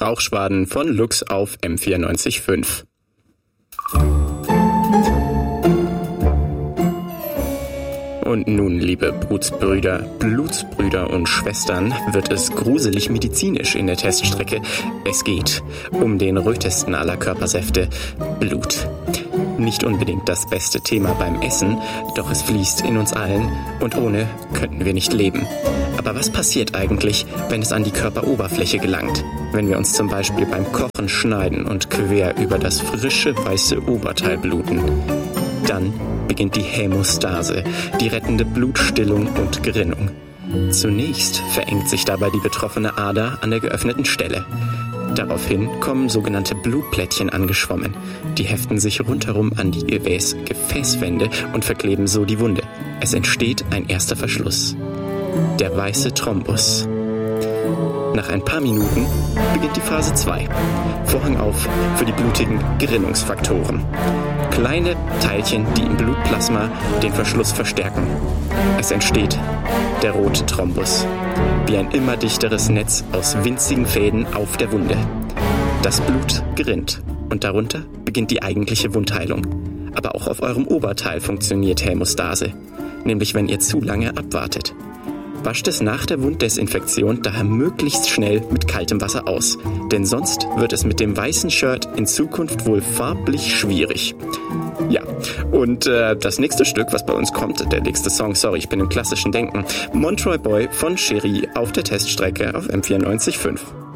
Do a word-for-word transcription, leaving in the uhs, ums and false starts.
Rauchschwaden von Lux auf M vierundneunzig Komma fünf. Und nun, liebe Blutsbrüder, Blutsbrüder und Schwestern, wird es gruselig medizinisch in der Teststrecke. Es geht um den rötesten aller Körpersäfte, Blut. Nicht unbedingt das beste Thema beim Essen, doch es fließt in uns allen und ohne könnten wir nicht leben. Aber was passiert eigentlich, wenn es an die Körperoberfläche gelangt? Wenn wir uns zum Beispiel beim Kochen schneiden und quer über das frische weiße Oberteil bluten? Dann beginnt die Hämostase, die rettende Blutstillung und Gerinnung. Zunächst verengt sich dabei die betroffene Ader an der geöffneten Stelle. Daraufhin kommen sogenannte Blutplättchen angeschwommen. Die heften sich rundherum an die Gewäß-Gefäßwände und verkleben so die Wunde. Es entsteht ein erster Verschluss. Der weiße Thrombus. Nach ein paar Minuten beginnt die Phase zwei. Vorhang auf für die blutigen Gerinnungsfaktoren. Kleine Teilchen, die im Blutplasma den Verschluss verstärken. Es entsteht der rote Thrombus. Wie ein immer dichteres Netz aus winzigen Fäden auf der Wunde. Das Blut gerinnt und darunter beginnt die eigentliche Wundheilung. Aber auch auf eurem Oberteil funktioniert Hämostase, nämlich wenn ihr zu lange abwartet. Wascht es nach der Wunddesinfektion daher möglichst schnell mit kaltem Wasser aus, denn sonst wird es mit dem weißen Shirt in Zukunft wohl farblich schwierig. Ja, und äh, das nächste Stück, was bei uns kommt, der nächste Song, sorry, ich bin im klassischen Denken, Montroy Boy von Cherie auf der Teststrecke auf M vierundneunzig Komma fünf.